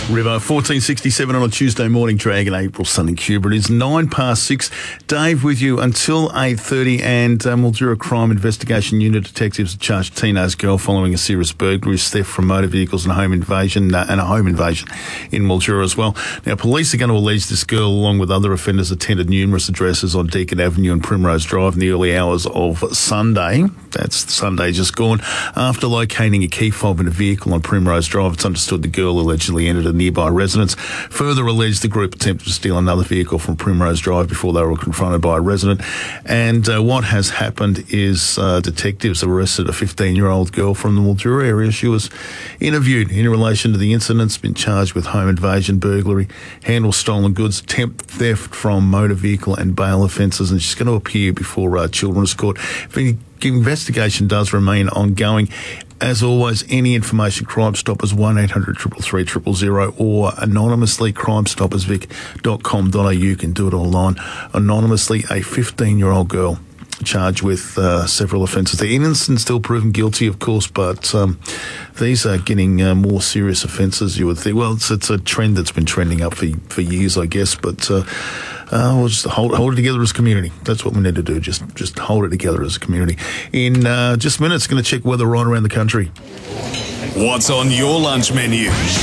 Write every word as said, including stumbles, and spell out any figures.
River, fourteen sixty-seven on a Tuesday morning, Dragon, April, Sun and Cuba. It is nine past six. Dave with you until eight thirty, and um, Mildura Crime Investigation Unit detectives have charged a teenage girl following a serious burglary, theft from motor vehicles and a home invasion, uh, and a home invasion in Mildura as well. Now, police are going to allege this girl, along with other offenders, attended numerous addresses on Deakin Avenue and Primrose Drive in the early hours of Sunday. That's Sunday just gone. After locating a key fob in a vehicle on Primrose Drive, it's understood the girl allegedly entered a nearby residence. Further alleged the group attempted to steal another vehicle from Primrose Drive before they were confronted by a resident. And uh, what has happened is uh, detectives arrested a fifteen-year-old girl from the Mildura area. She was interviewed in relation to the incidents, been charged with home invasion, burglary, handle stolen goods, attempt theft from motor vehicle and bail offences, and she's going to appear before uh, Children's Court. The investigation does remain ongoing. As always, any information, Crime Stoppers, one eight hundred three three three zero zero, or anonymously, crime stoppers vic dot com dot a u. You can do it online. Anonymously, a fifteen-year-old girl charged with uh, several offences. The innocent still proven guilty, of course, but um, these are getting uh, more serious offences, you would think. Well, it's, it's a trend that's been trending up for for years, I guess, but uh, uh, we'll just hold, hold it together as a community. That's what we need to do, just just hold it together as a community. In uh, just minutes, going to check weather right around the country. What's on your lunch menu?